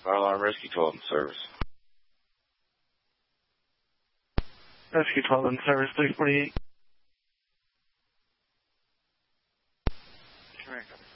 Fire alarm rescue 12 in service. Rescue 12 in service, 348. Sure,